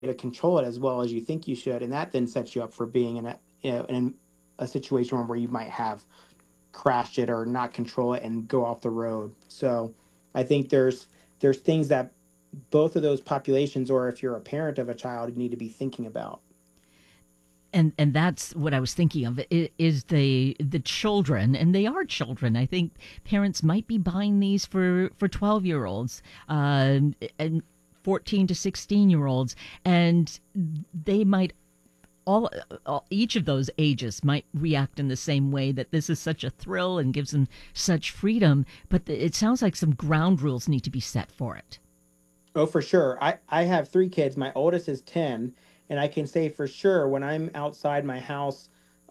to control it as well as you think you should, and that then sets you up for being in a situation where you might have crashed it or not control it and go off the road. So I think there's things that both of those populations, or if you're a parent of a child, you need to be thinking about. And that's what I was thinking of is the children, and they are children. I think parents might be buying these for 12-year-olds and 14 to 16-year-olds, and they might all each of those ages might react in the same way, that this is such a thrill and gives them such freedom, but it sounds like some ground rules need to be set for it. Oh, for sure. I have three kids. My oldest is 10, and I can say for sure when I'm outside my house,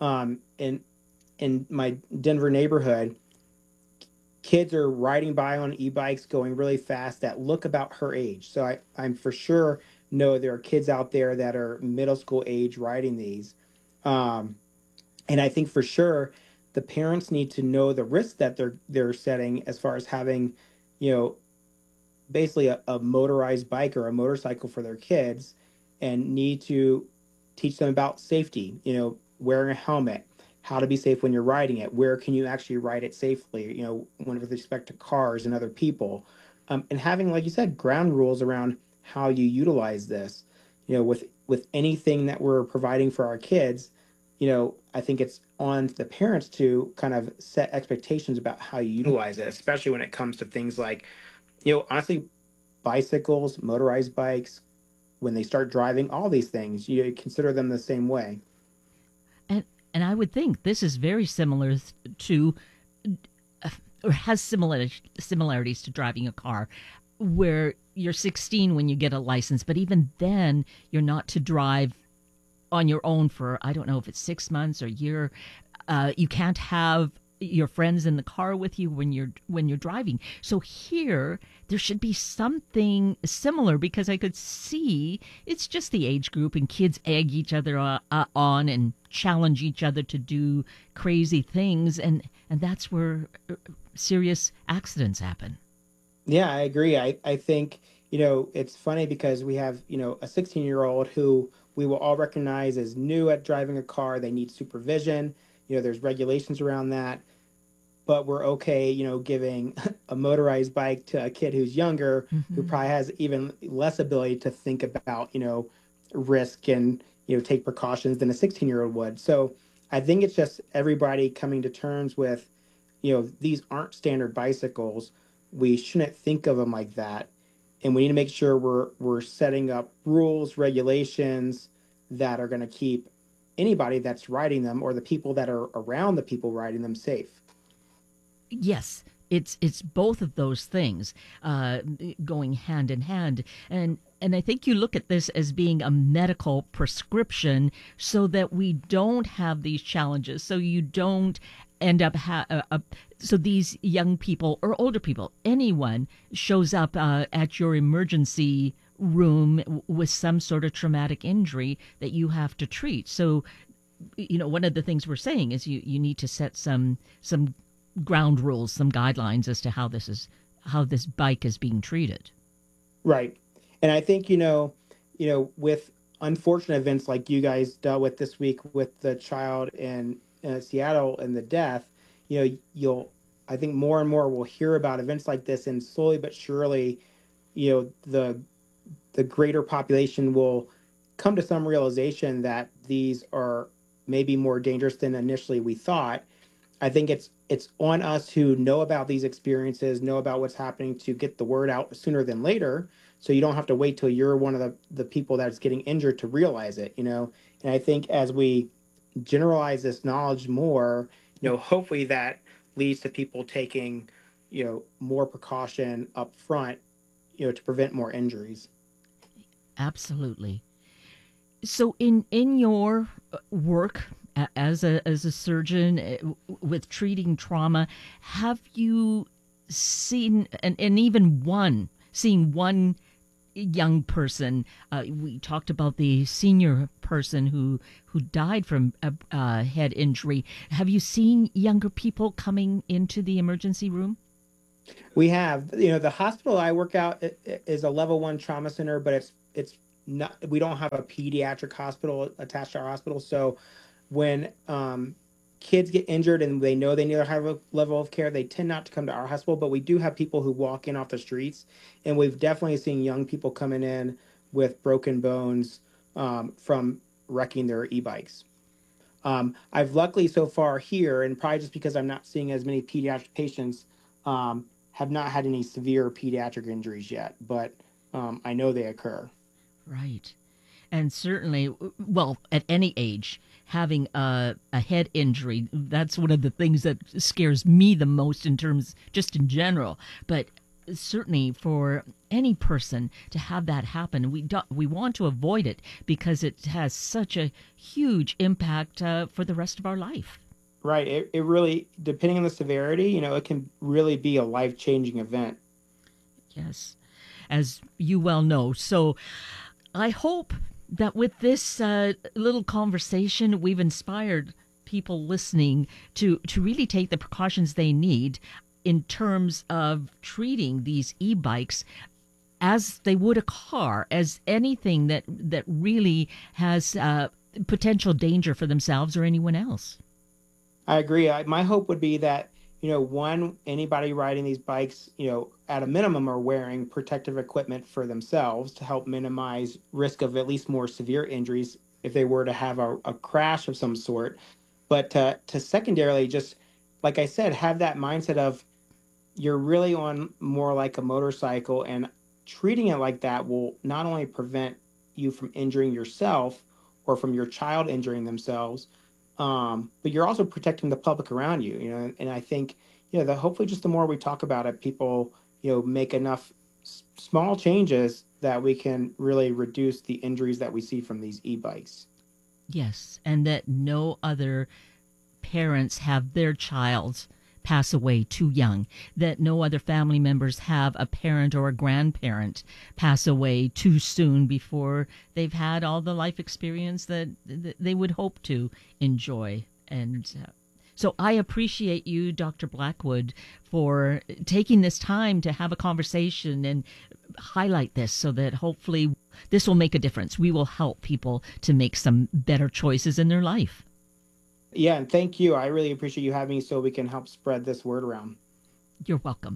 in my Denver neighborhood, kids are riding by on e-bikes going really fast that look about her age. So I'm for sure know there are kids out there that are middle school age riding these. Um, and I think for sure the parents need to know the risk that they're setting as far as having, you know, basically a motorized bike or a motorcycle for their kids, and need to teach them about safety, wearing a helmet, how to be safe when you're riding it, where can you actually ride it safely, when with respect to cars and other people, and having, like you said, ground rules around how you utilize this, with anything that we're providing for our kids. I think it's on the parents to kind of set expectations about how you utilize it, especially when it comes to things like, honestly, bicycles, motorized bikes, when they start driving, all these things, you consider them the same way. And and I would think this is very similar to, or has similarities to driving a car, where you're 16 when you get a license, but even then you're not to drive on your own for, I don't know if it's 6 months or a year. You can't have your friends in the car with you when you're driving. So here there should be something similar, because I could see it's just the age group, and kids egg each other on and challenge each other to do crazy things, and that's where serious accidents happen. Yeah, I agree. I think, it's funny because we have, a 16-year-old who we will all recognize as new at driving a car. They need supervision. There's regulations around that, but we're okay, giving a motorized bike to a kid who's younger, who Hmm. probably has even less ability to think about, risk and, take precautions than a 16-year-old would. So I think it's just everybody coming to terms with, these aren't standard bicycles. We shouldn't think of them like that. And we need to make sure we're setting up rules, regulations that are going to keep anybody that's riding them, or the people that are around the people riding them, safe. Yes, it's both of those things going hand in hand, and I think you look at this as being a medical prescription, so that we don't have these challenges, so you don't end up so these young people or older people, anyone shows up at your emergency room with some sort of traumatic injury that you have to treat. So one of the things we're saying is you need to set some ground rules, some guidelines as to how this bike is being treated. Right. And I think, with unfortunate events like you guys dealt with this week with the child in Seattle and the death, I think more and more we'll hear about events like this, and slowly but surely, the greater population will come to some realization that these are maybe more dangerous than initially we thought. I think it's on us who know about these experiences, know about what's happening, to get the word out sooner than later. So you don't have to wait till you're one of the people that's getting injured to realize it. And I think as we generalize this knowledge more, hopefully that leads to people taking, more precaution up front, to prevent more injuries. Absolutely. So in your work as a surgeon, with treating trauma, have you seen, and even seeing one young person? We talked about the senior person who died from a head injury. Have you seen younger people coming into the emergency room? We have, the hospital I work out is a level one trauma center, but it's we don't have a pediatric hospital attached to our hospital. So when kids get injured and they know they need a high level of care, they tend not to come to our hospital. But we do have people who walk in off the streets, and we've definitely seen young people coming in with broken bones from wrecking their e-bikes. I've luckily so far here, and probably just because I'm not seeing as many pediatric patients, have not had any severe pediatric injuries yet, but I know they occur. Right. And certainly, well, at any age, having a head injury, that's one of the things that scares me the most in terms, just in general. But certainly for any person to have that happen, we want to avoid it because it has such a huge impact for the rest of our life. Right. It really, depending on the severity, it can really be a life-changing event. Yes, as you well know. So I hope that with this little conversation, we've inspired people listening to really take the precautions they need in terms of treating these e-bikes as they would a car, as anything that really has potential danger for themselves or anyone else. I agree. My hope would be that, anybody riding these bikes, at a minimum are wearing protective equipment for themselves to help minimize risk of at least more severe injuries if they were to have a crash of some sort. But to secondarily, just like I said, have that mindset of you're really on more like a motorcycle, and treating it like that will not only prevent you from injuring yourself or from your child injuring themselves, but you're also protecting the public around you, and I think, hopefully just the more we talk about it, people, make enough small changes that we can really reduce the injuries that we see from these e-bikes. Yes, and that no other parents have their child pass away too young, that no other family members have a parent or a grandparent pass away too soon before they've had all the life experience that they would hope to enjoy. And so I appreciate you, Dr. Blackwood, for taking this time to have a conversation and highlight this so that hopefully this will make a difference. We will help people to make some better choices in their life. Yeah, and thank you. I really appreciate you having me so we can help spread this word around. You're welcome.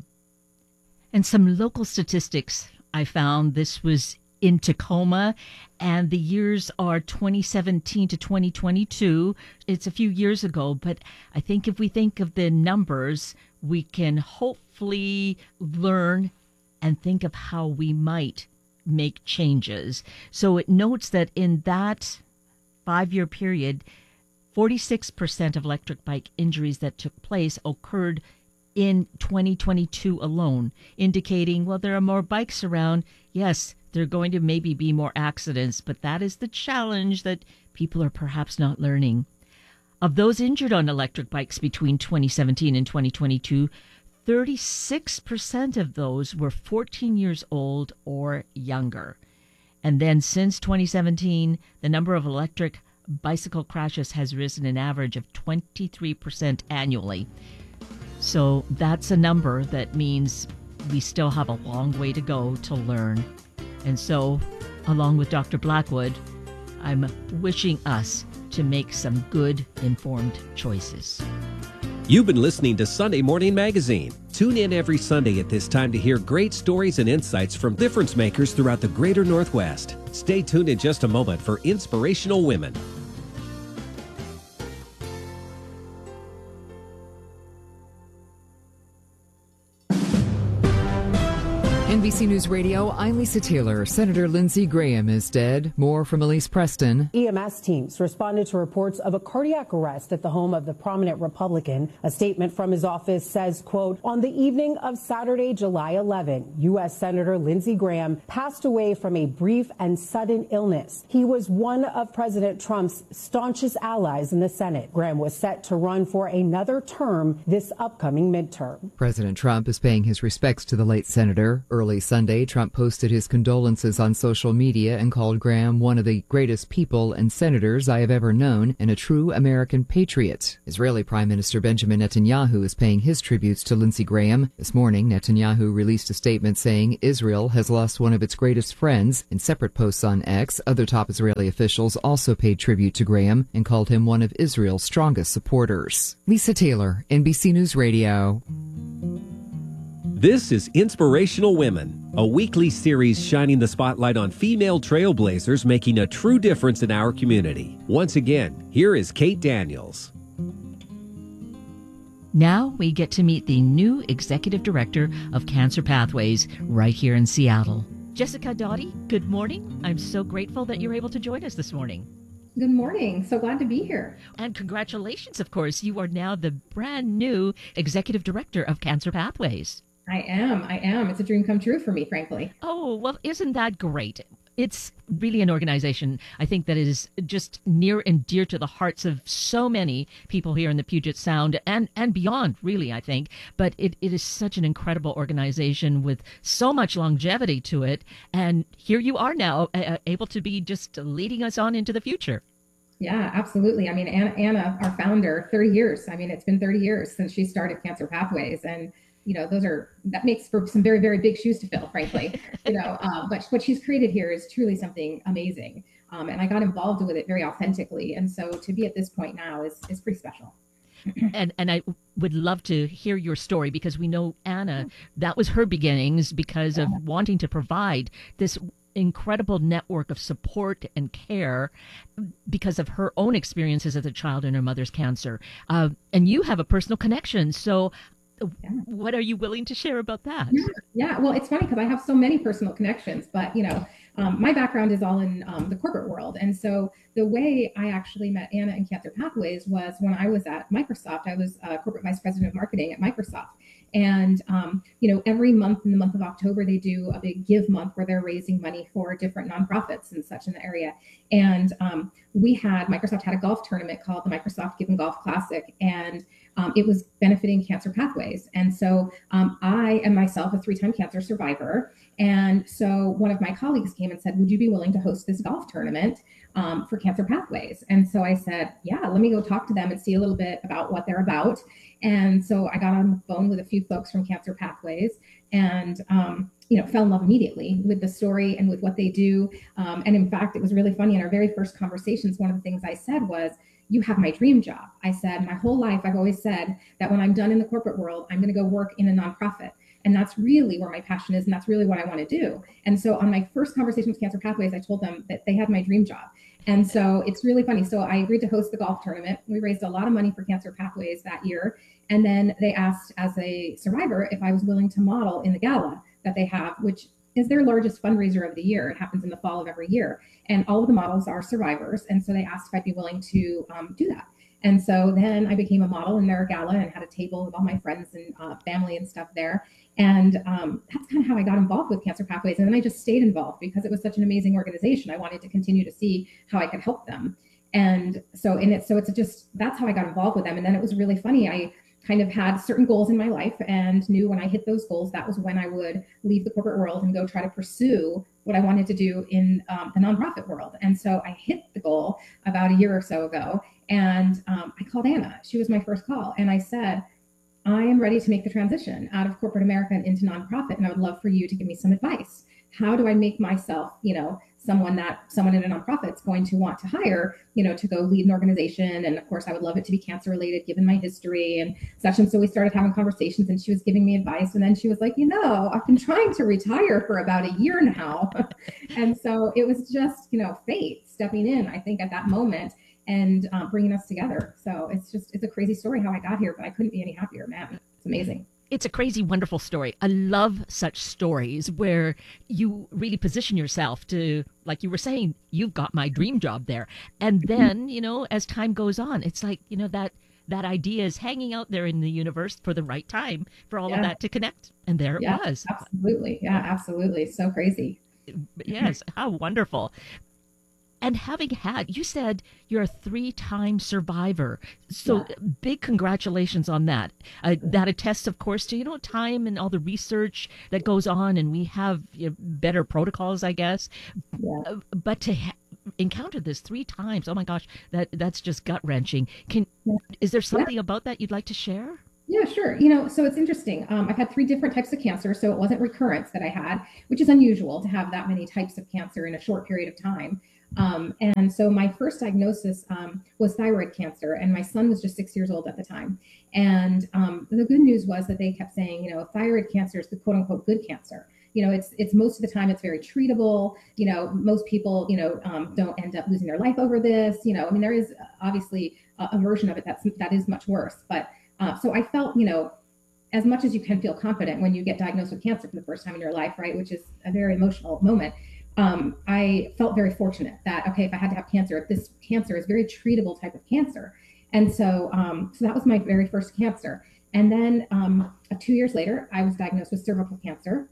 And some local statistics I found. This was in Tacoma, and the years are 2017 to 2022. It's a few years ago, but I think if we think of the numbers, we can hopefully learn and think of how we might make changes. So it notes that in that 5-year period, 46% of electric bike injuries that took place occurred in 2022 alone, indicating, well, there are more bikes around. Yes, there are going to maybe be more accidents, but that is the challenge that people are perhaps not learning. Of those injured on electric bikes between 2017 and 2022, 36% of those were 14 years old or younger. And then since 2017, the number of electric bicycle crashes has risen an average of 23% annually. So that's a number that means we still have a long way to go to learn. And so, along with Dr. Blackwood, I'm wishing us to make some good, informed choices. You've been listening to Sunday Morning Magazine. Tune in every Sunday at this time to hear great stories and insights from difference makers throughout the greater Northwest. Stay tuned in just a moment for Inspirational Women. NBC News Radio, I'm Lisa Taylor. Senator Lindsey Graham is dead. More from Elise Preston. EMS teams responded to reports of a cardiac arrest at the home of the prominent Republican. A statement from his office says, quote, on the evening of Saturday, July 11, U.S. Senator Lindsey Graham passed away from a brief and sudden illness. He was one of President Trump's staunchest allies in the Senate. Graham was set to run for another term this upcoming midterm. President Trump is paying his respects to the late senator. Early Sunday, Trump posted his condolences on social media and called Graham one of the greatest people and senators I have ever known and a true American patriot. Israeli Prime Minister Benjamin Netanyahu is paying his tributes to Lindsey Graham. This morning, Netanyahu released a statement saying Israel has lost one of its greatest friends. In separate posts on X, other top Israeli officials also paid tribute to Graham and called him one of Israel's strongest supporters. Lisa Taylor, NBC News Radio. This is Inspirational Women, a weekly series shining the spotlight on female trailblazers making a true difference in our community. Once again, here is Kate Daniels. Now we get to meet the new executive director of Cancer Pathways right here in Seattle. Jessica Doughty, good morning. I'm so grateful that you're able to join us this morning. Good morning. So glad to be here. And congratulations, of course. You are now the brand new executive director of Cancer Pathways. I am. It's a dream come true for me, frankly. Oh, well, isn't that great? It's really an organization, I think, that is just near and dear to the hearts of so many people here in the Puget Sound and beyond, really, I think. But it is such an incredible organization with so much longevity to it. And here you are now, able to be just leading us on into the future. Yeah, absolutely. I mean, Anna, our founder, 30 years. I mean, it's been 30 years since she started Cancer Pathways. And that makes for some very, very big shoes to fill, frankly, but what she's created here is truly something amazing. And I got involved with it very authentically. And so to be at this point now is pretty special. And I would love to hear your story, because we know Anna, that was her beginnings because of wanting to provide this incredible network of support and care because of her own experiences as a child and her mother's cancer. And you have a personal connection. So what are you willing to share about that? Yeah. Well, it's funny because I have so many personal connections, but my background is all in the corporate world. And so the way I actually met Anna and Cancer Pathways was when I was at Microsoft. I was corporate vice president of marketing at Microsoft. And, every month in the month of October, they do a big give month where they're raising money for different nonprofits and such in the area. And Microsoft had a golf tournament called the Microsoft Give and Golf Classic. And it was benefiting Cancer Pathways. And so I am myself a 3-time cancer survivor. And so one of my colleagues came and said, would you be willing to host this golf tournament for Cancer Pathways? And so I said, yeah, let me go talk to them and see a little bit about what they're about. And so I got on the phone with a few folks from Cancer Pathways and, fell in love immediately with the story and with what they do. And in fact, it was really funny. In our very first conversations, one of the things I said was, you have my dream job. I said, my whole life, I've always said that when I'm done in the corporate world, I'm going to go work in a nonprofit. And that's really where my passion is. And that's really what I want to do. And so on my first conversation with Cancer Pathways, I told them that they had my dream job. And so it's really funny. So I agreed to host the golf tournament. We raised a lot of money for Cancer Pathways that year. And then they asked as a survivor if I was willing to model in the gala that they have, which is their largest fundraiser of the year. It happens in the fall of every year. And all of the models are survivors. And so they asked if I'd be willing to do that. And so then I became a model in their gala and had a table with all my friends and family and stuff there. And that's kind of how I got involved with Cancer Pathways. And then I just stayed involved because it was such an amazing organization. I wanted to continue to see how I could help them. And so that's how I got involved with them. And then it was really funny. I kind of had certain goals in my life and knew when I hit those goals, that was when I would leave the corporate world and go try to pursue what I wanted to do in the nonprofit world. And so I hit the goal about a year or so ago. And I called Anna. She was my first call. And I said, I am ready to make the transition out of corporate America and into nonprofit. And I would love for you to give me some advice. How do I make myself, someone in a nonprofit is going to want to hire, to go lead an organization? And of course, I would love it to be cancer related, given my history and such. And so we started having conversations and she was giving me advice. And then she was like, I've been trying to retire for about a year now. And so it was just, fate stepping in, I think, at that moment and bringing us together. So it's a crazy story how I got here, but I couldn't be any happier, man. It's amazing. It's a crazy, wonderful story. I love such stories where you really position yourself to, like you were saying, you've got my dream job there. And then, as time goes on, it's like, that idea is hanging out there in the universe for the right time for all of that to connect. And there it was. Absolutely. Yeah, absolutely. So crazy. Yes. How wonderful. And And having had, you said you're a 3-time survivor. So big congratulations on that. That attests, of course, to, time and all the research that goes on, and we have better protocols, I guess. Yeah. But to encounter this 3 times, oh my gosh, that's just gut wrenching. Is there something about that you'd like to share? Yeah, sure. So it's interesting. I've had 3 different types of cancer, so it wasn't recurrence that I had, which is unusual to have that many types of cancer in a short period of time. And so my first diagnosis was thyroid cancer, and my son was just 6 years old at the time. And the good news was that they kept saying, thyroid cancer is the quote unquote good cancer. It's most of the time it's very treatable. Most people, don't end up losing their life over this. There is obviously a version of it that is much worse. But so I felt, as much as you can feel confident when you get diagnosed with cancer for the first time in your life, right, which is a very emotional moment. I felt very fortunate that, okay, if I had to have cancer, this cancer is very treatable type of cancer. And so, so that was my very first cancer. And then 2 years later, I was diagnosed with cervical cancer.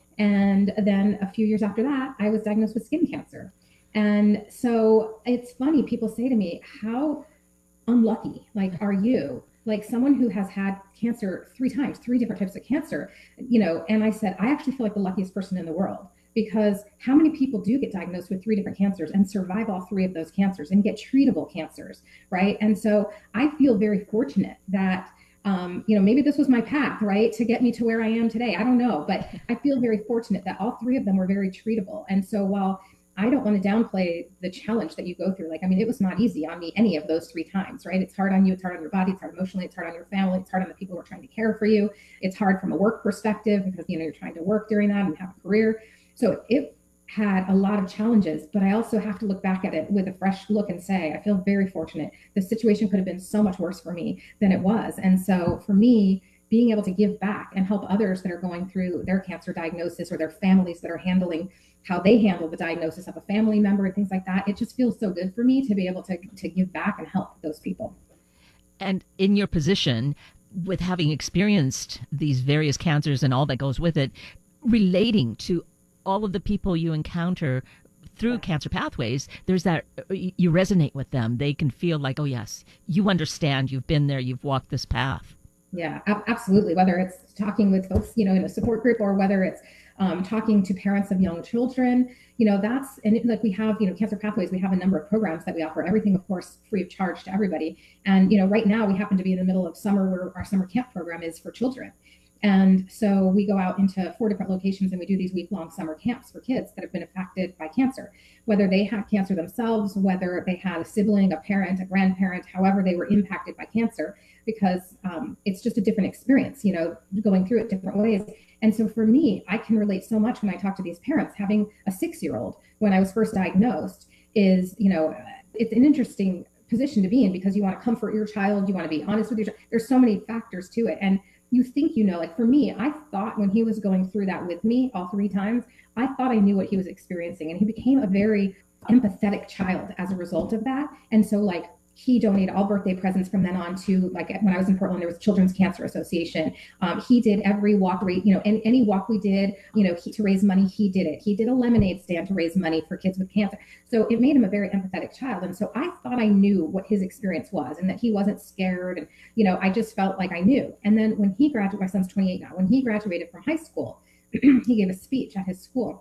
And then a few years after that, I was diagnosed with skin cancer. And so it's funny, people say to me, how unlucky, are you? Like someone who has had cancer 3 times, 3 different types of cancer, and I said, I actually feel like the luckiest person in the world, because how many people do get diagnosed with 3 different cancers and survive all 3 of those cancers and get treatable cancers, right? And so I feel very fortunate that, maybe this was my path, right, to get me to where I am today. I don't know, but I feel very fortunate that all 3 of them were very treatable. And so while I don't want to downplay the challenge that you go through. It was not easy on me any of those 3 times, right? It's hard on you. It's hard on your body. It's hard emotionally. It's hard on your family. It's hard on the people who are trying to care for you. It's hard from a work perspective because, you're trying to work during that and have a career. So it had a lot of challenges, but I also have to look back at it with a fresh look and say, I feel very fortunate. The situation could have been so much worse for me than it was. And so for me, being able to give back and help others that are going through their cancer diagnosis, or their families that are handling how they handle the diagnosis of a family member and things like that, it just feels so good for me to be able to give back and help those people. And in your position, with having experienced these various cancers and all that goes with it, relating to all of the people you encounter through Cancer Pathways, there's that, you resonate with them. They can feel like, oh yes, you understand, you've been there, you've walked this path. Yeah, absolutely. Whether it's talking with folks, in a support group, or whether it's talking to parents of young children, that's, and we have, Cancer Pathways, we have a number of programs that we offer, everything, of course, free of charge to everybody. And, right now we happen to be in the middle of summer, where our summer camp program is for children. And so we go out into 4 different locations and we do these week-long summer camps for kids that have been affected by cancer, whether they had cancer themselves, whether they had a sibling, a parent, a grandparent, however they were impacted by cancer, because it's just a different experience, going through it different ways. And so for me, I can relate so much when I talk to these parents. Having a 6-year-old when I was first diagnosed is, it's an interesting position to be in, because you want to comfort your child, you want to be honest with your child. There's so many factors to it. And you think, for me, I thought when he was going through that with me all 3 times, I thought I knew what he was experiencing. And he became a very empathetic child as a result of that. And so he donated all birthday presents from then on to, when I was in Portland, there was Children's Cancer Association. He did every walk, and any walk we did, to raise money, he did it. He did a lemonade stand to raise money for kids with cancer. So it made him a very empathetic child. And so I thought I knew what his experience was, and that he wasn't scared. And, I just felt like I knew. And then when he graduated, my son's 28 now, when he graduated from high school, he gave a speech at his school.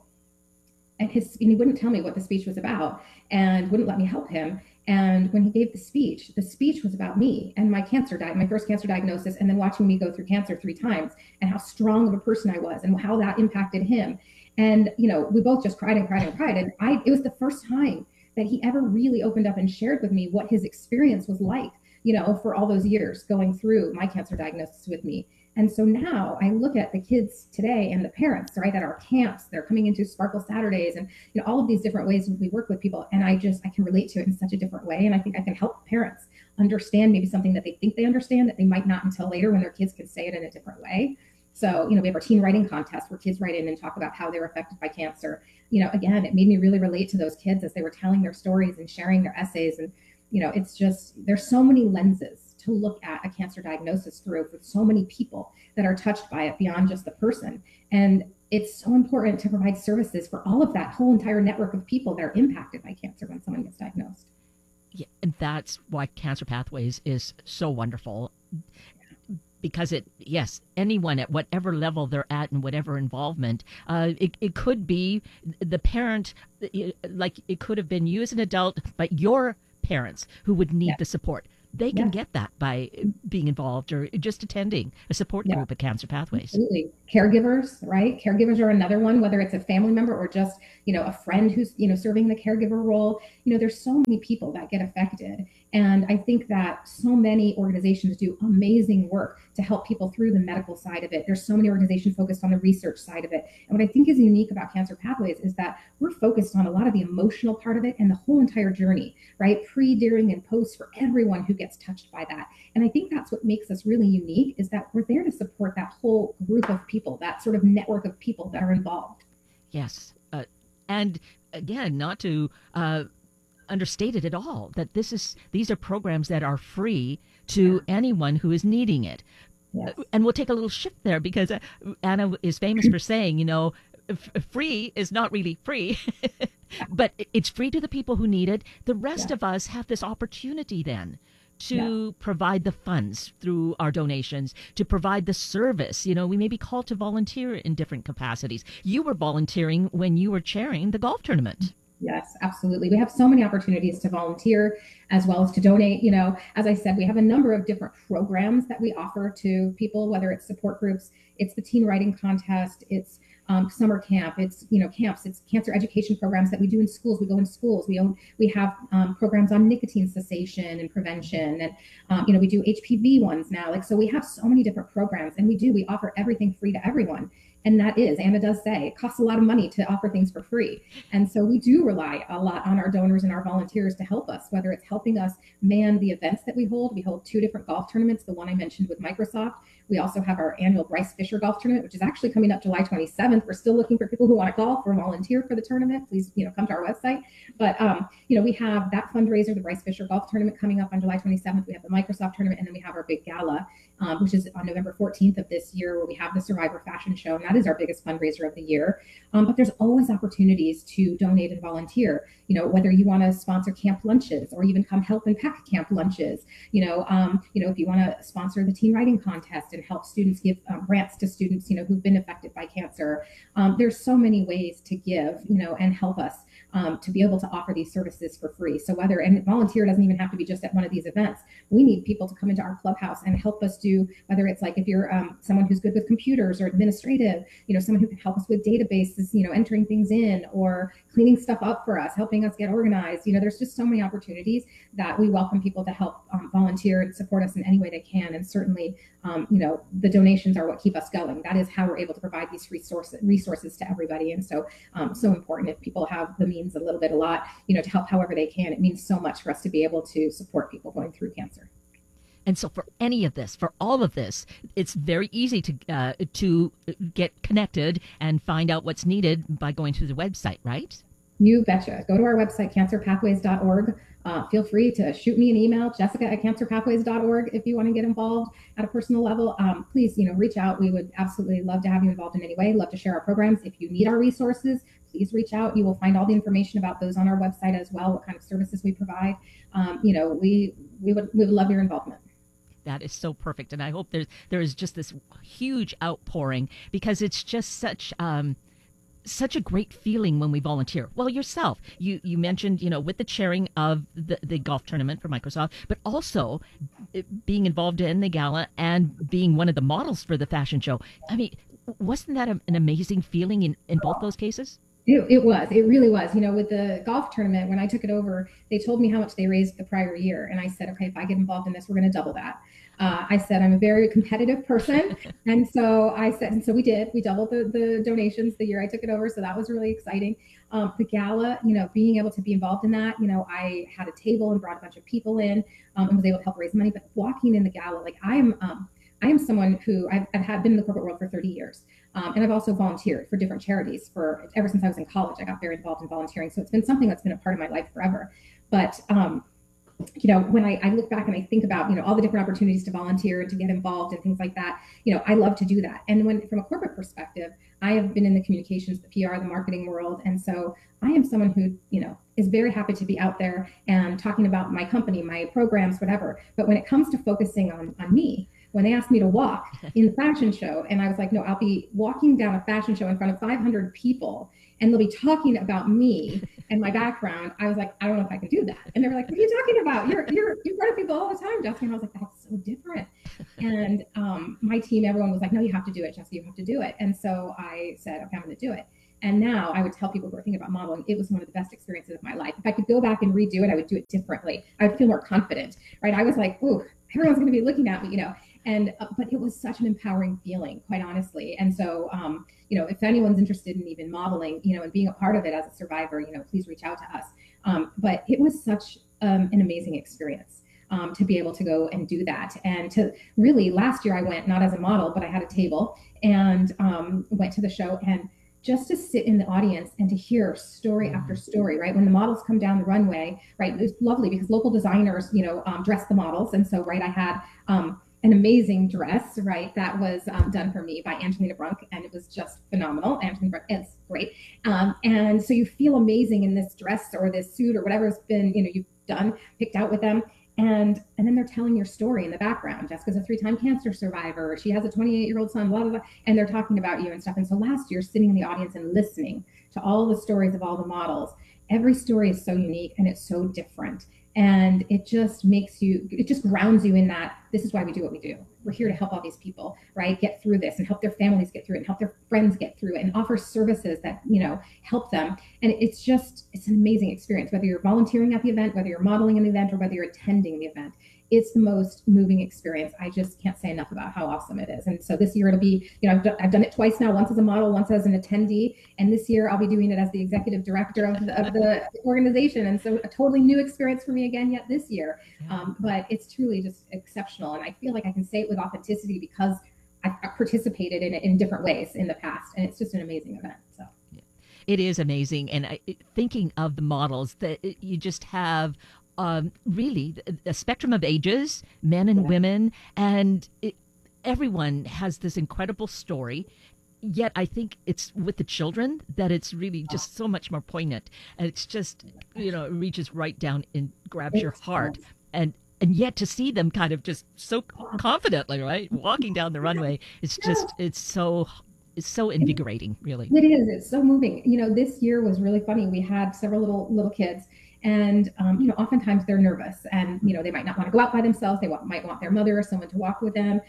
And he wouldn't tell me what the speech was about, and wouldn't let me help him. And when he gave the speech was about me and my my first cancer diagnosis, and then watching me go through cancer 3 times, and how strong of a person I was, and how that impacted him. And, we both just cried and cried and cried. And it was the first time that he ever really opened up and shared with me what his experience was like, for all those years going through my cancer diagnosis with me. And so now I look at the kids today and the parents, right, at our camps, they're coming into Sparkle Saturdays, and all of these different ways we work with people. And I can relate to it in such a different way. And I think I can help parents understand maybe something that they think they understand that they might not until later, when their kids can say it in a different way. So, we have our teen writing contest where kids write in and talk about how they were affected by cancer. Again, it made me really relate to those kids as they were telling their stories and sharing their essays. And, it's just, there's so many lenses to look at a cancer diagnosis through, for so many people that are touched by it beyond just the person. And it's so important to provide services for all of that whole entire network of people that are impacted by cancer when someone gets diagnosed. Yeah, and that's why Cancer Pathways is so wonderful. Because yes, anyone at whatever level they're at and whatever involvement, it could be the parent, like it could have been you as an adult, but your parents who would need the support. They can get that by being involved or just attending a support group at Cancer Pathways. Absolutely. Caregivers, right? Caregivers are another one, whether it's a family member or just, a friend who's, serving the caregiver role. There's so many people that get affected. And I think that so many organizations do amazing work to help people through the medical side of it. There's so many organizations focused on the research side of it. And what I think is unique about Cancer Pathways is that we're focused on a lot of the emotional part of it and the whole entire journey, right? Pre, during, and post for everyone who gets touched by that. And I think that's what makes us really unique, is that we're there to support that whole group of people, that sort of network of people that are involved. Yes. And again, not to understate it at all, that these are programs that are free to anyone who is needing it. Yes. And we'll take a little shift there because Anna is famous for saying, free is not really free, but it's free to the people who need it. The rest of us have this opportunity then to provide the funds through our donations, to provide the service. We may be called to volunteer in different capacities. You were volunteering when you were chairing the golf tournament. Yes, absolutely. We have so many opportunities to volunteer as well as to donate. As I said, we have a number of different programs that we offer to people, whether it's support groups, it's the teen writing contest, it's summer camp, it's camps, it's cancer education programs that we do in schools. We go in schools. We have programs on nicotine cessation and prevention, and we do HPV ones now. So we have so many different programs, and we offer everything free to everyone. And that is, Anna does say, it costs a lot of money to offer things for free. And so we do rely a lot on our donors and our volunteers to help us, whether it's helping us man the events that we hold. We hold 2 different golf tournaments, the one I mentioned with Microsoft. We also have our annual Bryce Fisher Golf Tournament, which is actually coming up July 27th. We're still looking for people who want to golf or volunteer for the tournament. Please, come to our website. But, we have that fundraiser, the Bryce Fisher Golf Tournament, coming up on July 27th. We have the Microsoft Tournament, and then we have our big gala, which is on November 14th of this year, where we have the Survivor Fashion Show. And that is our biggest fundraiser of the year. But there's always opportunities to donate and volunteer, whether you want to sponsor camp lunches or even come help and pack camp lunches, if you want to sponsor the teen writing contest and help students give grants to students, who've been affected by cancer. There's so many ways to give, and help us to be able to offer these services for free. So and volunteer doesn't even have to be just at one of these events. We need people to come into our clubhouse and help us do, whether it's like if you're someone who's good with computers or administrative, someone who can help us with databases, entering things in or cleaning stuff up for us, helping us get organized. There's just so many opportunities that we welcome people to help volunteer and support us in any way they can. And certainly, the donations are what keep us going. That is how we're able to provide these resources to everybody. And so, so important if people have the means, a lot, to help however they can. It means so much for us to be able to support people going through cancer. And so for any of this, for all of this, it's very easy to get connected and find out what's needed by going to the website, right? You betcha. Go to our website, cancerpathways.org. Feel free to shoot me an email, jessica@cancerpathways.org, if you want to get involved at a personal level. Please, reach out. We would absolutely love to have you involved in any way. Love to share our programs. If you need our resources, please reach out. You will find all the information about those on our website as well, what kind of services we provide. We would love your involvement. That is so perfect. And I hope there is just this huge outpouring, because it's just such a great feeling when we volunteer. Well, yourself, you mentioned, with the chairing of the golf tournament for Microsoft, but also being involved in the gala and being one of the models for the fashion show. I mean, wasn't that an amazing feeling in both those cases? It was. It really was. With the golf tournament, when I took it over, they told me how much they raised the prior year. And I said, okay, if I get involved in this, we're going to double that. I said, I'm a very competitive person. And so we did. We doubled the donations the year I took it over. So that was really exciting. The gala, being able to be involved in that, I had a table and brought a bunch of people in and was able to help raise money. But walking in the gala, I am someone who I've been in the corporate world for 30 years. And I've also volunteered for different charities ever since I was in college. I got very involved in volunteering. So it's been something that's been a part of my life forever. But when I look back and I think about, all the different opportunities to volunteer and to get involved and things like that, I love to do that. And when, from a corporate perspective, I have been in the communications, the PR, the marketing world. And so I am someone who, is very happy to be out there and talking about my company, my programs, whatever. But when it comes to focusing on me, when they asked me to walk in the fashion show, and I was like, no, I'll be walking down a fashion show in front of 500 people, and they'll be talking about me and my background. I was like, I don't know if I can do that. And they were like, what are you talking about? You're in front of people all the time, Jessica. And I was like, that's so different. And my team, everyone was like, no, you have to do it, Jessica, you have to do it. And so I said, okay, I'm going to do it. And now I would tell people who are thinking about modeling, it was one of the best experiences of my life. If I could go back and redo it, I would do it differently. I would feel more confident, right? I was like, ooh, everyone's going to be looking at me, And but it was such an empowering feeling, quite honestly. And so, if anyone's interested in even modeling, and being a part of it as a survivor, please reach out to us. But it was such an amazing experience to be able to go and do that. And to really, last year I went not as a model, but I had a table and went to the show, and just to sit in the audience and to hear story after story, right? When the models come down the runway, right? It's lovely because local designers, dress the models. And so, right, I had an amazing dress, right, that was done for me by Angelina Brunk, and it was just phenomenal. Angelina Brunk is great. And so you feel amazing in this dress or this suit or whatever has been, you've done, picked out with them. And then they're telling your story in the background. Jessica's a 3-time cancer survivor. She has a 28-year-old son, blah, blah, blah. And they're talking about you and stuff. And so last year, sitting in the audience and listening to all the stories of all the models, every story is so unique and it's so different. And it just grounds you in that this is why we do what we do. We're here to help all these people, right, get through this and help their families get through it and help their friends get through it and offer services that, help them. And it's an amazing experience, whether you're volunteering at the event, whether you're modeling an event, or whether you're attending the event. It's the most moving experience. I just can't say enough about how awesome it is. And so this year it'll be, I've done it twice now, once as a model, once as an attendee. And this year I'll be doing it as the executive director of the organization. And so a totally new experience for me again yet this year. But it's truly just exceptional. And I feel like I can say it with authenticity because I've participated in it in different ways in the past. And it's just an amazing event. So. It is amazing. And thinking of the models, that you just have really a spectrum of ages, men and women, and everyone has this incredible story. Yet I think it's with the children that it's really just so much more poignant. And it's just, it reaches right down and grabs your heart. And yet to see them kind of just so confidently, right, walking down the runway, it's so invigorating, really. It is. It's so moving. This year was really funny. We had several little kids. And, oftentimes they're nervous and, they might not want to go out by themselves. They might want their mother or someone to walk with them,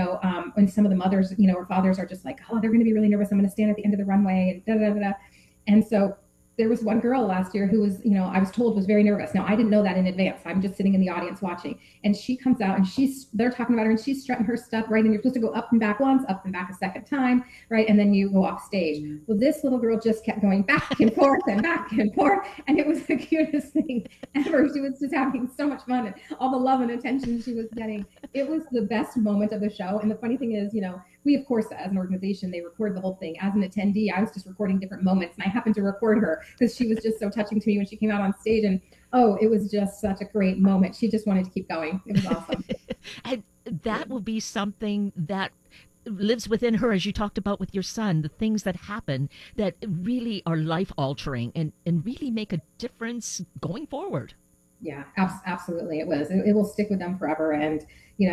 and some of the mothers, or fathers are just like, oh, they're going to be really nervous. I'm going to stand at the end of the runway and da, da, da, da. And so there was one girl last year who was, I was told was very nervous. Now, I didn't know that in advance. I'm just sitting in the audience watching. And she comes out and they're talking about her and she's strutting her stuff, right? And you're supposed to go up and back once, up and back a second time, right? And then you go off stage. Well, this little girl just kept going back and forth and back and forth. And it was the cutest thing ever. She was just having so much fun and all the love and attention she was getting. It was the best moment of the show. And the funny thing is, we, of course, as an organization, they record the whole thing. As an attendee, I was just recording different moments. And I happened to record her because she was just so touching to me when she came out on stage. And, it was just such a great moment. She just wanted to keep going. It was awesome. And that will be something that lives within her, as you talked about with your son, the things that happen that really are life-altering and really make a difference going forward. Yeah, absolutely. It was. It will stick with them forever. And,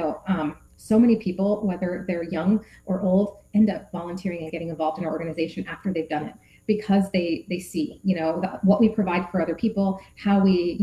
so many people, whether they're young or old, end up volunteering and getting involved in our organization after they've done it because they see, what we provide for other people, how we,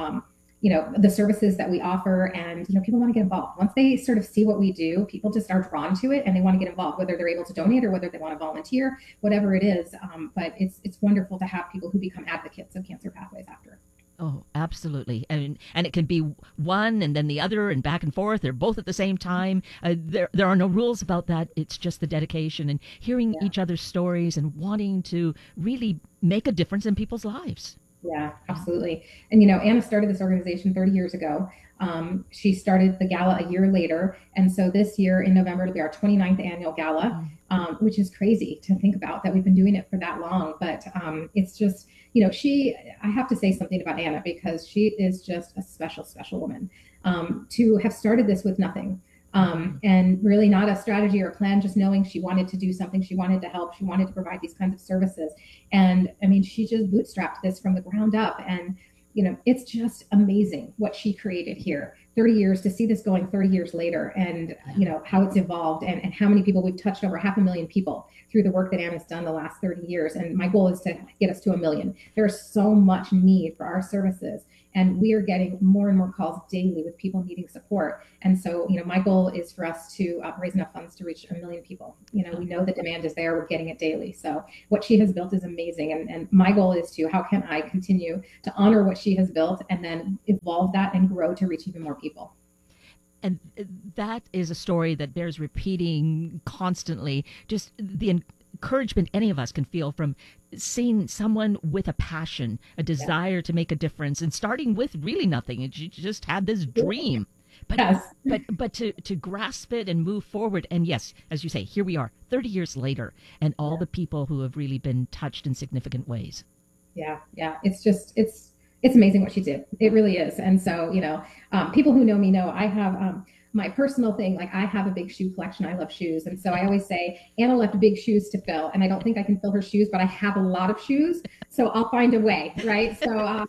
the services that we offer, and, people want to get involved. Once they sort of see what we do, people just are drawn to it and they want to get involved, whether they're able to donate or whether they want to volunteer, whatever it is. But it's wonderful to have people who become advocates of Cancer Pathways after. Oh, absolutely. And it can be one and then the other and back and forth. They're both at the same time. There are no rules about that. It's just the dedication and hearing each other's stories and wanting to really make a difference in people's lives. Yeah, absolutely. And Anna started this organization 30 years ago. She started the gala a year later, and so this year in November it'll be our 29th annual gala, which is crazy to think about that we've been doing it for that long. But it's just, she. I have to say something about Anna because she is just a special, special woman. To have started this with nothing. And really not a strategy or a plan, just knowing she wanted to do something, she wanted to help, she wanted to provide these kinds of services. And I mean, she just bootstrapped this from the ground up. And, it's just amazing what she created here. 30 years to see this going 30 years later and, how it's evolved and how many people we've touched, over 500,000 people through the work that Anna's done the last 30 years. And my goal is to get us to 1 million. There's so much need for our services. And we are getting more and more calls daily with people needing support. And so, my goal is for us to raise enough funds to reach 1 million people. We know the demand is there. We're getting it daily. So what she has built is amazing. And my goal is how can I continue to honor what she has built and then evolve that and grow to reach even more people? And that is a story that bears repeating constantly. Just the encouragement any of us can feel from seeing someone with a passion, a desire to make a difference, and starting with really nothing. And she just had this dream, but to grasp it and move forward. And yes, as you say, here we are 30 years later, and all the people who have really been touched in significant ways. Yeah. It's amazing what she did. It really is. And so, people who know me know I have my personal thing. Like, I have a big shoe collection. I love shoes. And so I always say Anna left big shoes to fill, and I don't think I can fill her shoes, but I have a lot of shoes. So I'll find a way. Right. So,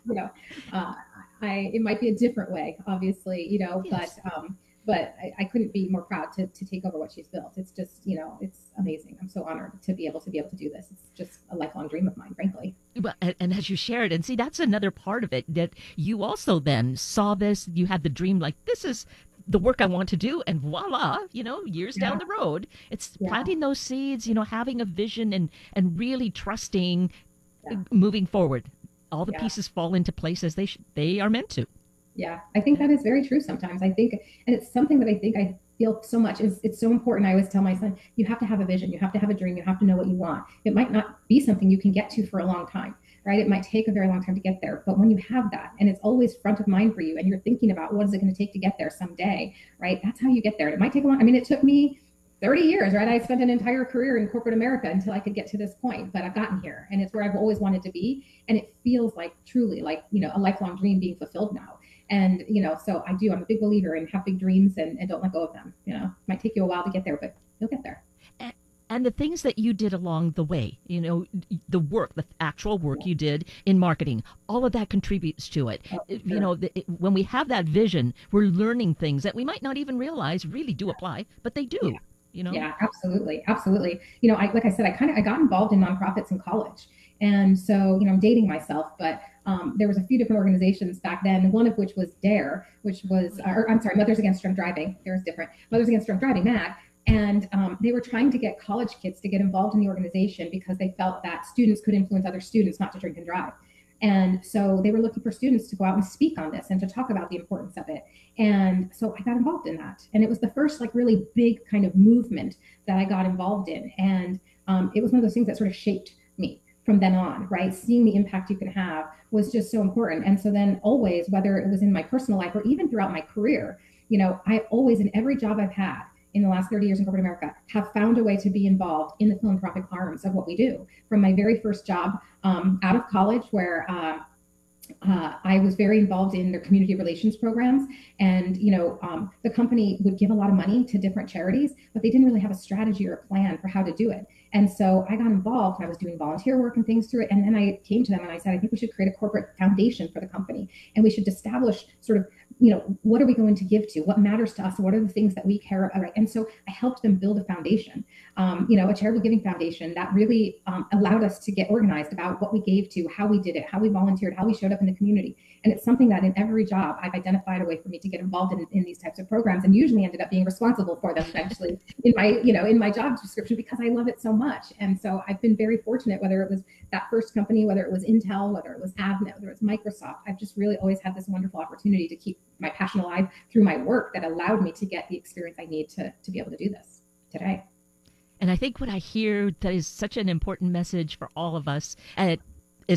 it might be a different way, obviously, yes. But I couldn't be more proud to take over what she's built. It's just, it's amazing. I'm so honored to be able to do this. It's just a lifelong dream of mine, frankly. Well, and as you shared, and see, that's another part of it, that you also then saw this, you had the dream, like, this is the work I want to do, and voila, years down the road, it's planting those seeds, having a vision and really trusting, moving forward. All the pieces fall into place as they are meant to. Yeah, I think that is very true sometimes. I think, and it's something that I think I feel so much is it's so important. I always tell my son, you have to have a vision, you have to have a dream, you have to know what you want. It might not be something you can get to for a long time, right? It might take a very long time to get there, but when you have that and it's always front of mind for you and you're thinking about what is it going to take to get there someday, right? That's how you get there. It might take a long, it took me 30 years, right? I spent an entire career in corporate America until I could get to this point, but I've gotten here and it's where I've always wanted to be. And it feels like truly like, a lifelong dream being fulfilled now. And, so I'm a big believer in have big dreams and don't let go of them. It might take you a while to get there, but you'll get there. And the things that you did along the way, the work, the actual work you did in marketing, all of that contributes to it. Sure. When we have that vision, we're learning things that we might not even realize really do apply, but they do. Yeah, absolutely. Absolutely. Like I said, I got involved in nonprofits in college. And so, I'm dating myself, but there was a few different organizations back then, one of which was DARE, which was, Mothers Against Drunk Driving. There's different, Mothers Against Drunk Driving, MAD. And they were trying to get college kids to get involved in the organization because they felt that students could influence other students not to drink and drive. And so they were looking for students to go out and speak on this and to talk about the importance of it. And so I got involved in that. And it was the first really big kind of movement that I got involved in. And it was one of those things that sort of shaped me from then on, right? Seeing the impact you can have was just so important. And so then always, whether it was in my personal life or even throughout my career, I always, in every job I've had in the last 30 years in corporate America, have found a way to be involved in the philanthropic arms of what we do. From my very first job out of college, where I was very involved in their community relations programs. And, the company would give a lot of money to different charities, but they didn't really have a strategy or a plan for how to do it. And so I got involved and I was doing volunteer work and things through it. And then I came to them and I said, I think we should create a corporate foundation for the company. And we should establish sort of, what are we going to give to? What matters to us? What are the things that we care about? Right? And so I helped them build a foundation, a charitable giving foundation that really allowed us to get organized about what we gave to, how we did it, how we volunteered, how we showed up in the community. And it's something that in every job I've identified a way for me to get involved in these types of programs, and usually ended up being responsible for them eventually in my job description because I love it so much. And so I've been very fortunate, whether it was that first company, whether it was Intel, whether it was Avnet, whether it was Microsoft. I've just really always had this wonderful opportunity to keep my passion alive through my work that allowed me to get the experience I need to be able to do this today. And I think what I hear that is such an important message for all of us is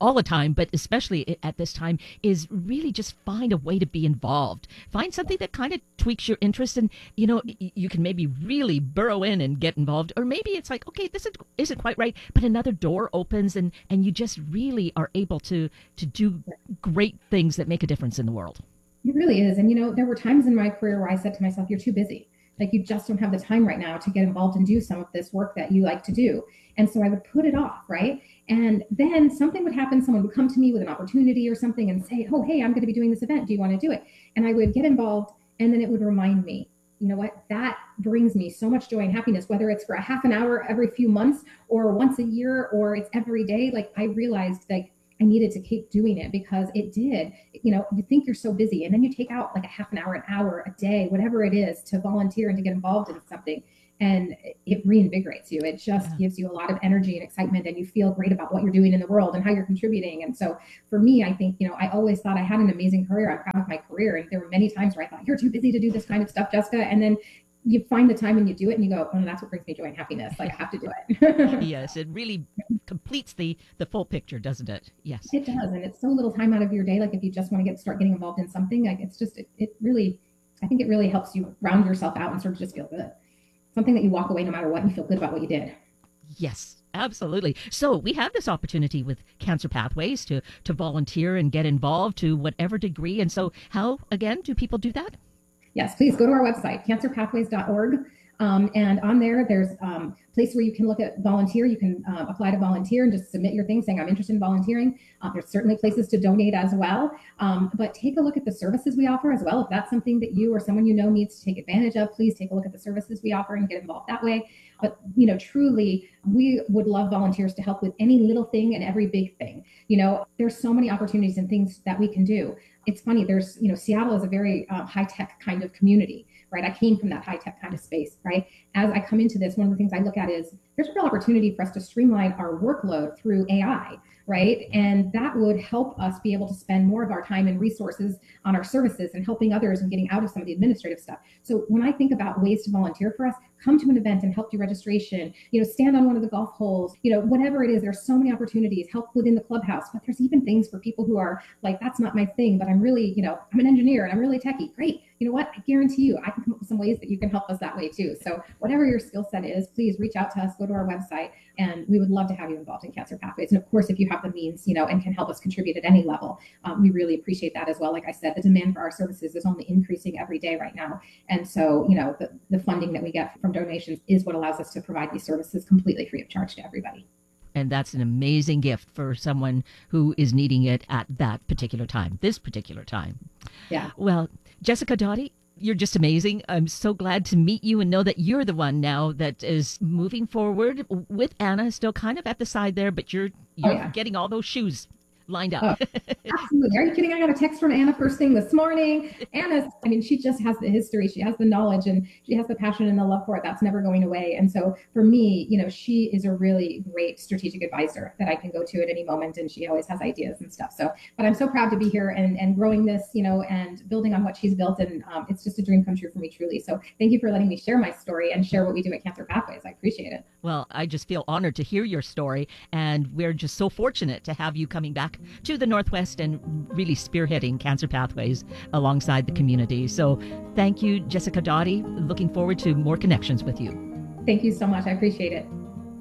all the time, but especially at this time, is really just find a way to be involved. Find something that kind of tweaks your interest, and you can maybe really burrow in and get involved, or maybe it's like, okay, this isn't quite right, but another door opens, and you just really are able to do great things that make a difference in the world. It really is. And there were times in my career where I said to myself, you're too busy. Like, you just don't have the time right now to get involved and do some of this work that you like to do. And so I would put it off, right? And then something would happen. Someone would come to me with an opportunity or something and say, oh, hey, I'm going to be doing this event. Do you want to do it? And I would get involved, and then it would remind me, you know what, that brings me so much joy and happiness, whether it's for a half an hour every few months or once a year, or it's every day. Like, I realized, like, I needed to keep doing it because it did, you think you're so busy, and then you take out like a half an hour a day, whatever it is, to volunteer and to get involved in something. And it reinvigorates you. It just gives you a lot of energy and excitement, and you feel great about what you're doing in the world and how you're contributing. And so for me, I think, I always thought I had an amazing career. I'm proud of my career. And there were many times where I thought, you're too busy to do this kind of stuff, Jessica. And then you find the time and you do it, and you go, oh, that's what brings me joy and happiness. Like, I have to do it. Yes, it really completes the full picture, doesn't it? Yes, it does. And it's so little time out of your day. Like, if you just want to start getting involved in something, like, it's just, it really, I think it really helps you round yourself out and sort of just feel good. Something that you walk away no matter what, and you feel good about what you did. Yes, absolutely. So we have this opportunity with Cancer Pathways to volunteer and get involved to whatever degree. And so how, again, do people do that? Yes, please go to our website, cancerpathways.org. And on there, there's a place where you can look at volunteer. You can apply to volunteer and just submit your thing saying, I'm interested in volunteering. There's certainly places to donate as well. But take a look at the services we offer as well. If that's something that you or someone needs to take advantage of, please take a look at the services we offer and get involved that way. But, truly, we would love volunteers to help with any little thing and every big thing. There's so many opportunities and things that we can do. It's funny, there's, Seattle is a very high-tech kind of community, right? I came from that high-tech kind of space, right? As I come into this, one of the things I look at is there's a real opportunity for us to streamline our workload through AI, right? And that would help us be able to spend more of our time and resources on our services and helping others and getting out of some of the administrative stuff. So when I think about ways to volunteer for us, come to an event and help do registration, stand on one of the golf holes, whatever it is, there's so many opportunities, help within the clubhouse, but there's even things for people who are like, that's not my thing, but I'm really, I'm an engineer and I'm really techie. Great. You know what? I guarantee you, I can come up with some ways that you can help us that way too. So whatever your skill set is, please reach out to us, go to our website, and we would love to have you involved in Cancer Pathways. And of course, if you have the means, and can help us contribute at any level, we really appreciate that as well. Like I said, the demand for our services is only increasing every day right now. And so, the funding that we get from donations is what allows us to provide these services completely free of charge to everybody. And that's an amazing gift for someone who is needing it at that particular time, this particular time. Yeah. Well, Jessica Doughty, you're just amazing. I'm so glad to meet you and know that you're the one now that is moving forward with Anna, still kind of at the side there, but you're getting all those shoes lined up. Oh, absolutely. Are you kidding? I got a text from Anna first thing this morning. She just has the history. She has the knowledge and she has the passion and the love for it. That's never going away. And so for me, she is a really great strategic advisor that I can go to at any moment. And she always has ideas and stuff. So, but I'm so proud to be here and growing this, and building on what she's built. And it's just a dream come true for me, truly. So thank you for letting me share my story and share what we do at Cancer Pathways. I appreciate it. Well, I just feel honored to hear your story. And we're just so fortunate to have you coming back to the Northwest and really spearheading Cancer Pathways alongside the community. So thank you, Jessica Doughty. Looking forward to more connections with you. Thank you so much. I appreciate it.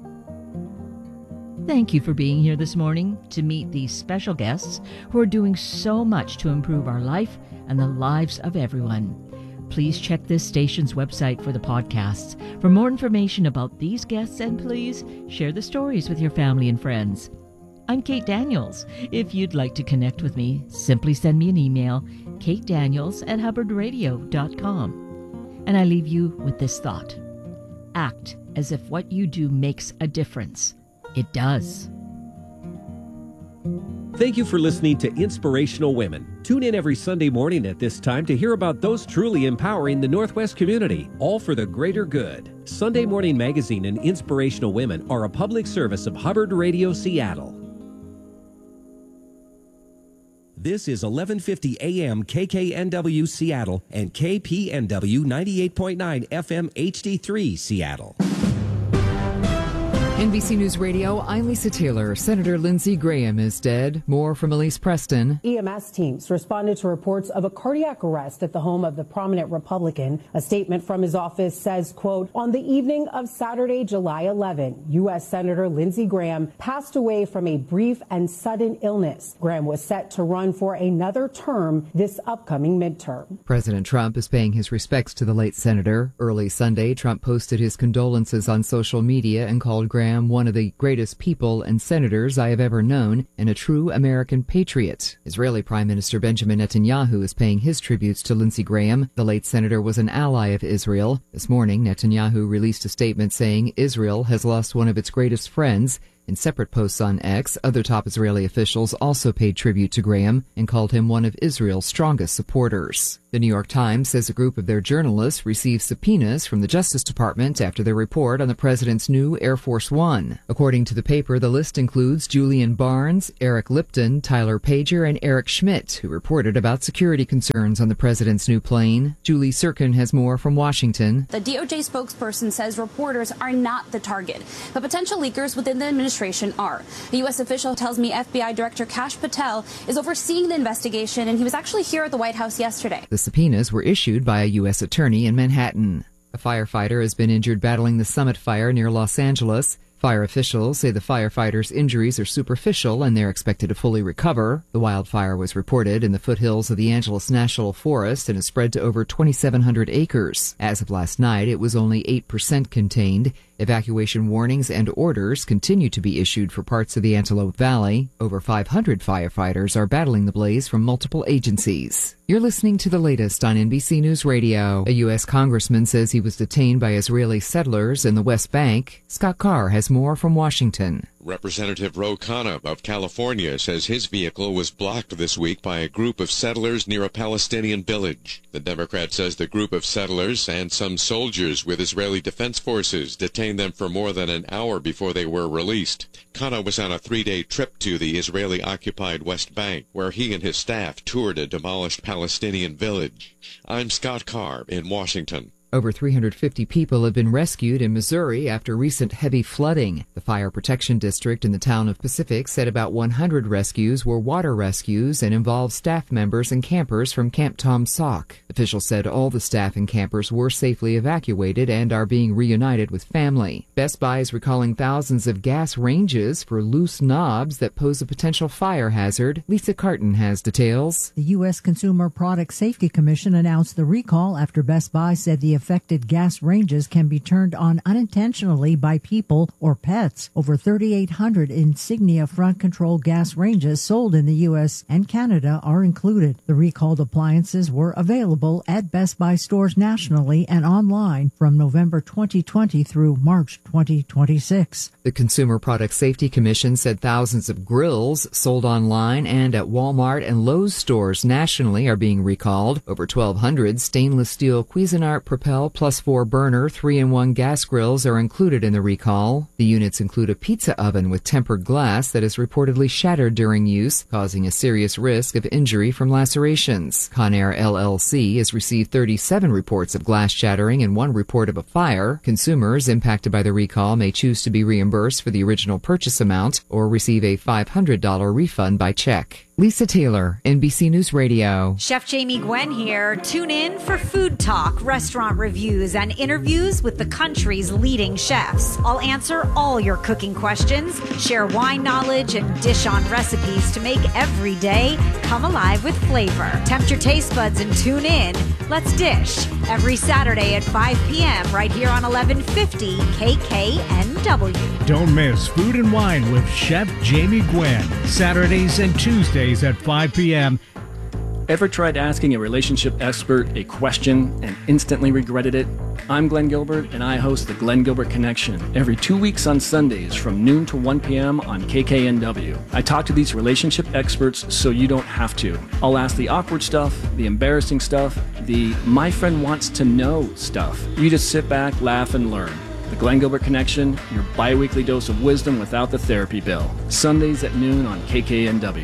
Thank you for being here this morning to meet these special guests who are doing so much to improve our life and the lives of everyone. Please check this station's website for the podcasts for more information about these guests, and please share the stories with your family and friends. I'm Kate Daniels. If you'd like to connect with me, simply send me an email, katedaniels@hubbardradio.com. And I leave you with this thought. Act as if what you do makes a difference. It does. Thank you for listening to Inspirational Women. Tune in every Sunday morning at this time to hear about those truly empowering the Northwest community, all for the greater good. Sunday Morning Magazine and Inspirational Women are a public service of Hubbard Radio Seattle. This is 1150 AM KKNW Seattle and KPNW 98.9 FM HD3 Seattle. NBC News Radio, I'm Lisa Taylor. Senator Lindsey Graham is dead. More from Elise Preston. EMS teams responded to reports of a cardiac arrest at the home of the prominent Republican. A statement from his office says, quote, on the evening of Saturday, July 11, U.S. Senator Lindsey Graham passed away from a brief and sudden illness. Graham was set to run for another term this upcoming midterm. President Trump is paying his respects to the late senator. Early Sunday, Trump posted his condolences on social media and called Graham one of the greatest people and senators I have ever known and a true American patriot. Israeli Prime Minister Benjamin Netanyahu is paying his tributes to Lindsey Graham. The late senator was an ally of Israel. This morning, Netanyahu released a statement saying Israel has lost one of its greatest friends. In separate posts on X, other top Israeli officials also paid tribute to Graham and called him one of Israel's strongest supporters. The New York Times says a group of their journalists received subpoenas from the Justice Department after their report on the president's new Air Force One. According to the paper, the list includes Julian Barnes, Eric Lipton, Tyler Pager, and Eric Schmidt, who reported about security concerns on the president's new plane. Julie Sirkin has more from Washington. The DOJ spokesperson says reporters are not the target, but potential leakers within the administration are. The U.S. official tells me FBI Director Kash Patel is overseeing the investigation, and he was actually here at the White House yesterday. The subpoenas were issued by a U.S. attorney in Manhattan. A firefighter has been injured battling the Summit fire near Los Angeles. Fire officials say the firefighter's injuries are superficial and they're expected to fully recover. The wildfire was reported in the foothills of the Angeles National Forest and has spread to over 2,700 acres. As of last night, it was only 8% contained. Evacuation warnings and orders continue to be issued for parts of the Antelope Valley. Over 500 firefighters are battling the blaze from multiple agencies. You're listening to the latest on NBC News Radio. A U.S. congressman says he was detained by Israeli settlers in the West Bank. Scott Carr has more from Washington. Representative Ro Khanna of California says his vehicle was blocked this week by a group of settlers near a Palestinian village. The Democrat says the group of settlers and some soldiers with Israeli Defense Forces detained them for more than an hour before they were released. Khanna was on a 3-day trip to the Israeli-occupied West Bank, where he and his staff toured a demolished Palestinian village. I'm Scott Carr in Washington. Over 350 people have been rescued in Missouri after recent heavy flooding. The Fire Protection District in the town of Pacific said about 100 rescues were water rescues and involved staff members and campers from Camp Tom Sauk. Officials said all the staff and campers were safely evacuated and are being reunited with family. Best Buy is recalling thousands of gas ranges for loose knobs that pose a potential fire hazard. Lisa Carton has details. The U.S. Consumer Product Safety Commission announced the recall after Best Buy said the affected gas ranges can be turned on unintentionally by people or pets. Over 3,800 Insignia front control gas ranges sold in the U.S. and Canada are included. The recalled appliances were available at Best Buy stores nationally and online from November 2020 through March 2026. The Consumer Product Safety Commission said thousands of grills sold online and at Walmart and Lowe's stores nationally are being recalled. Over 1,200 stainless steel Cuisinart Propel Plus 4 burner 3-in-1 gas grills are included in the recall. The units include a pizza oven with tempered glass that is reportedly shattered during use, causing a serious risk of injury from lacerations. Conair LLC has received 37 reports of glass shattering and 1 report of a fire. Consumers impacted by the recall may choose to be reimbursed for the original purchase amount or receive a $500 refund by check. Lisa Taylor, NBC News Radio. Chef Jamie Gwen here. Tune in for food talk, restaurant reviews, and interviews with the country's leading chefs. I'll answer all your cooking questions, share wine knowledge, and dish on recipes to make every day come alive with flavor. Tempt your taste buds and tune in. Let's dish every Saturday at 5 p.m. right here on 1150 KKNW. Don't miss Food and Wine with Chef Jamie Gwen, Saturdays and Tuesdays at 5 p.m. Ever tried asking a relationship expert a question and instantly regretted it? I'm Glenn Gilbert, and I host the Glenn Gilbert Connection every 2 weeks on Sundays from noon to 1 p.m. on KKNW. I talk to these relationship experts so you don't have to. I'll ask the awkward stuff, the embarrassing stuff, the my friend wants to know stuff. You just sit back, laugh, and learn. The Glenn Gilbert Connection, your bi-weekly dose of wisdom without the therapy bill. Sundays at noon on KKNW.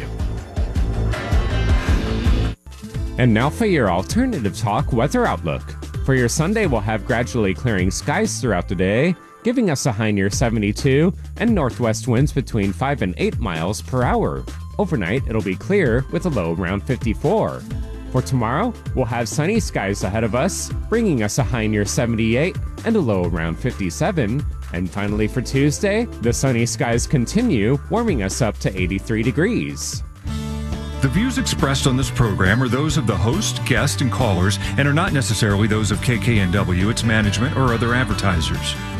And now for your Alternative Talk weather outlook. For your Sunday, we'll have gradually clearing skies throughout the day, giving us a high near 72, and northwest winds between 5 and 8 miles per hour. Overnight, it'll be clear with a low around 54. For tomorrow, we'll have sunny skies ahead of us, bringing us a high near 78 and a low around 57. And finally for Tuesday, the sunny skies continue, warming us up to 83 degrees. The views expressed on this program are those of the host, guest, and callers, and are not necessarily those of KKNW, its management, or other advertisers.